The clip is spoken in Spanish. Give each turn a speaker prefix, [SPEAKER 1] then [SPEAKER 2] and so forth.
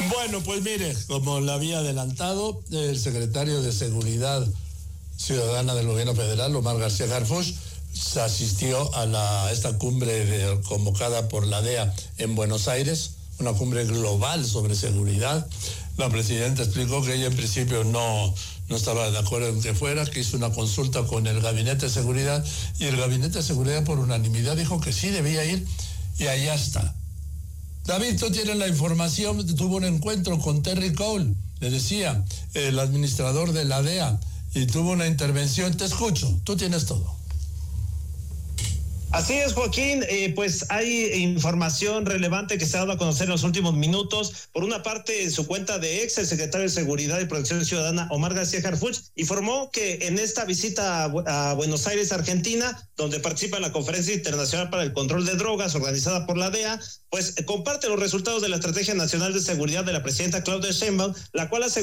[SPEAKER 1] Bueno, pues mire, como lo había adelantado, el secretario de Seguridad Ciudadana del Gobierno Federal, Omar García Harfuch, se asistió a esta cumbre convocada por la DEA en Buenos Aires, una cumbre global sobre seguridad. La presidenta explicó que ella en principio no estaba de acuerdo en que fuera, que hizo una consulta con el Gabinete de Seguridad y el Gabinete de Seguridad por unanimidad dijo que sí debía ir y allá está. David, tú tienes la información, tuvo un encuentro con Terry Cole, le decía, el administrador de la DEA, y tuvo una intervención. Te escucho, tú tienes todo.
[SPEAKER 2] Así es, Joaquín, pues hay información relevante que se ha dado a conocer en los últimos minutos. Por una parte, en su cuenta de ex, el secretario de Seguridad y Protección Ciudadana, Omar García Harfuch, informó que en esta visita a Buenos Aires, Argentina, donde participa en la Conferencia Internacional para el Control de Drogas organizada por la DEA, pues comparte los resultados de la Estrategia Nacional de Seguridad de la presidenta Claudia Sheinbaum, la cual asegura